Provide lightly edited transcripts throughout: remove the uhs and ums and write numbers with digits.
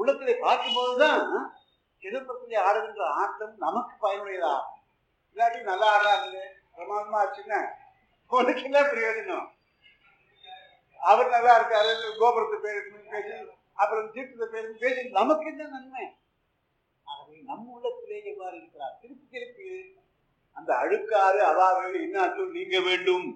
உள்ளத்திலே பார்க்கும்போதுதான் சிதம்பரத்திலே ஆடுகின்ற ஆட்டம் நமக்கு பயனுடையதாகும். இல்லாட்டி நல்லா ஆடுறாங்க பிரமாதமா ஆச்சுன்னா உனக்கு என்ன பிரயோஜனம்? அவர் நல்லா இருக்காரு, கோபுரத்தை பேரு பேசி, அப்புறம் தீர்த்தத்தை பேரு பேசி, நமக்கு என்ன நன்மை? ஆகவே நம் உள்ளத்திலே எவ்வாறு இருக்கிறார்? திருப்பி திருப்பி அந்த அழுக்காறு அவாவேடு இன்னாற்றும் நீங்க வேண்டும்.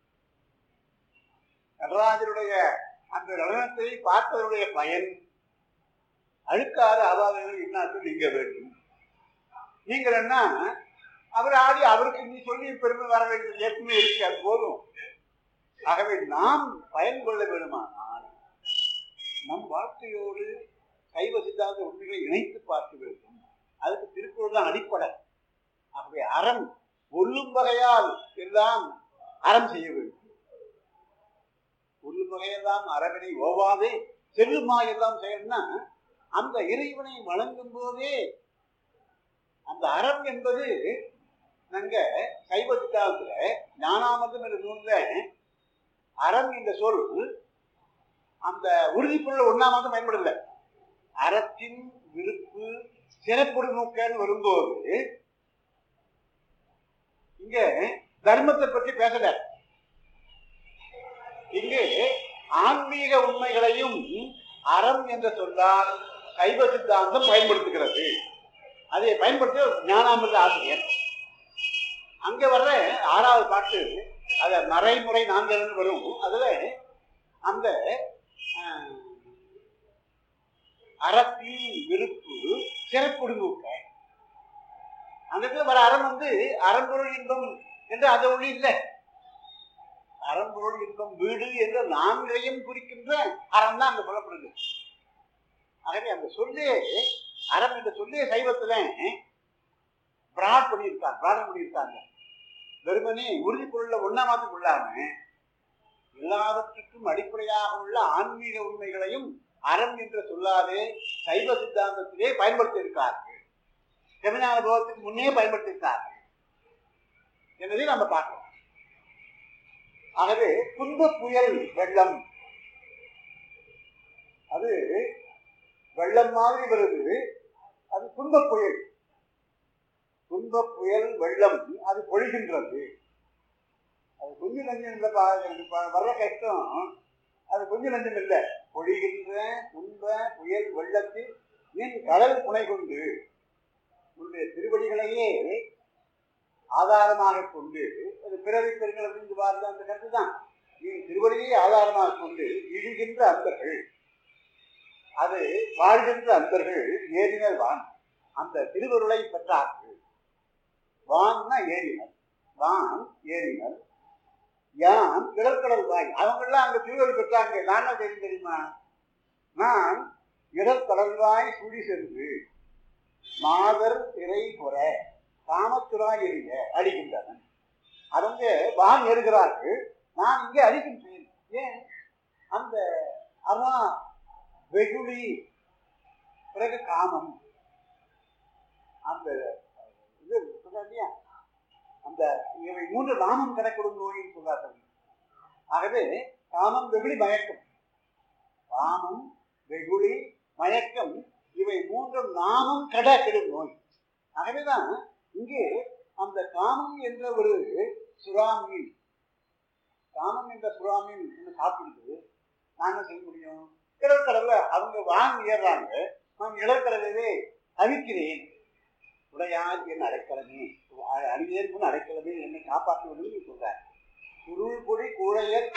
நடராஜருடைய அந்த நடனத்தை பார்ப்பதனுடைய பயன் அழுக்காறு அவாவேடு இன்னாற்றும் நீங்க வேண்டும். நீங்கன்னா அவர் ஆடி அவருக்கு நீ சொல்லி பெருமை வர வேண்டியது ஏற்கனவே இருக்கு, அது போதும். ஆகவே நாம் பயன் கொள்ள வேண்டுமானால் நம் வாழ்க்கையோடு சைவ சித்தாந்த உண்மைகளை இணைத்து பார்க்க வேண்டும். அதுக்கு திருக்குறள் தான் அடிப்படை. ஆகவே அறம் ஒல்லும் வகையால் எல்லாம் அறம் செய்ய வேண்டும். ஒல்லும் வகையெல்லாம் அறவினை ஓவாதே செல்லுமா எல்லாம் செய்யணும்னா அந்த இறைவனை வணங்கும் போதே அந்த அறம் என்பது நாங்க சைவ சித்தாந்தத்துல ஞானாமதம் என்ற நூல்ல அறம் என்ற சொல் அந்த உறுதிப்பொருள் ஒன்னாமதம் பயன்படல. அறத்தின் விருப்பு சிறப்புடு நோக்கன்னு வரும்போது இங்க தர்மத்தை பற்றி பேசல. இங்கு ஆன்மீக உண்மைகளையும் அறம் என்ற சொல்லால் சைவ சித்தாந்தம் பயன்படுத்துகிறது. அதை பயன்படுத்த ஞானாமிர்த ஆசிரியர் அங்க வர்ற 6வது பாட்டு அத மறைமுறை 4 வரும். அதுல அந்த அறத்தின் விருப்பு சிறப்புடு நோக்க அந்த இடத்துல வர அறம் வந்து அறம்பொருள் இன்பம் என்று அது ஒண்ணு இல்லை. அறம்பொருள் இன்பம் வீடு என்ற 4ஐயும் குறிக்கின்ற அறம் தான் அங்க சொல்லப்படுது. ஆகவே அந்த சொல்லே அறம் என்ற சொல்லே சைவத்துல பிராட் பண்ணியிருக்காங்க. வெறுமனே உறுதி பொருள்ல ஒன்னா மாத்திரம் கொள்ளாம எல்லாவற்றுக்கும் அடிப்படையாக உள்ள ஆன்மீக உண்மைகளையும் அறம் என்று சொல்லாதே சைவ சித்தாந்தத்திலே பயன்படுத்தி இருக்கார்கள். செமினார் போகத்துக்கு முன்னே பயன்படுத்தி இருக்கார்கள் என்பதை நம்ம பார்க்கிறோம். ஆகவே துன்ப புயல் வெள்ளம் அது வெள்ளம் மாதிரி வருது. அது துன்ப புயல். துன்ப புயல் வெள்ளம் அது பொழிகின்றது. அது கொஞ்சம் நஞ்சம் இல்லை. வர்ற கஷ்டம் அது கொஞ்சம் நஞ்சம் இல்லை. பொழிகின்ற துன்ப புயல் வெள்ளத்தில் நீன் கடல் புனை கொண்டு உன்னுடைய திருவடிகளையே ஆதாரமாக கொண்டு அது பிறவி பெருங்கள் அப்படின்னு பார்த்த அந்த கருத்து தான். நீ திருவடியை ஆதாரமாக கொண்டு இழுகின்ற அன்பர்கள் அது வாழ்கின்ற அன்பர்கள் ஏறினர் வான் அந்த திருவருளை பெற்றார்கள். வான்னா ஏறினர், வான் ஏறினர், யான் இடர்கடல் வாய் அவங்கெல்லாம் அங்க திருவருள் பெற்றாங்க. நான் என்ன தெரியுமா? நான் இடர்கடல்வாய் சுழி சென்று மாதர் திரை குற காமத்துறாய் எறிய அடிக்கின்றன. அவங்க வான் ஏறுகிறார்கள், நான் இங்கே அடிக்கின்றேன். ஏன்? அந்த அவா வெகுளி பிறகு காமம் அந்த இது இல்லையா அந்த இவை 3 நாமம் கிடைக்கூடும் நோயின்னு சொல்றார்கள். ஆகவே காமம் வெகுளி மயக்கம், காமம் வெகுளி மயக்கம் இவை 3 நாமம் கிடைக்கிடும் நோய். ஆகவேதான் இங்கே அந்த காமம் என்ற ஒரு சுறாமீன், காமம் என்ற சுறாமீன் சாப்பிடுது. நான் என்ன செய்ய முடியும்? இடர்கடல்ல அவங்க வாங்கி ஏறுறாங்க, நான் இடர்கடலே தவிக்கிறேன். உடையார் என் அடைக்கலமே, அடியேன் முன் அடைக்கலமே என்னை காப்பாற்றுவது சொல்றார். சுருள் பொடி கூழையர்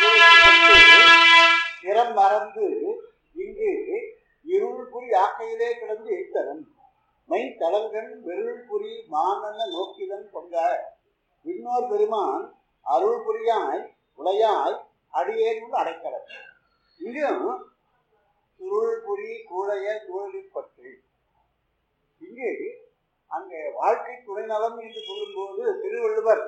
திறம் மறந்து இங்கு இருள் புரி ஆக்கையிலே கிடந்து எய்தரன் மை தளங்கன் வெருள் புரி மானன நோக்கிதன் பொங்க இன்னொரு பெருமான் அருள் புரியாய் உடையாய் அடியேன் முன் அடைக்கலம். இங்கும் சுருள் புரி கூழையர் கூழலில் பற்று. இங்கு அங்கே வாழ்க்கை துணை நலம் என்று சொல்லும்போது திருவள்ளுவர்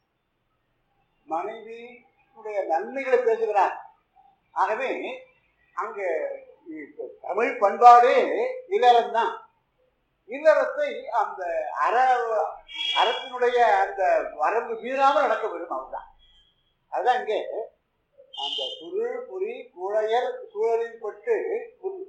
மனைவியுடைய நன்மைகளை பேசுகிறார். ஆகவே அங்கே தமிழ் பண்பாடே இல்லறம் தான். இல்லறத்தை அந்த அறத்தினுடைய அந்த வரம்பு மீறாமல் நடக்க வேண்டும். அவர்தான் அதுதான் இங்கே அந்த சுருள் புரி கூழையர் சூழலில் பட்டு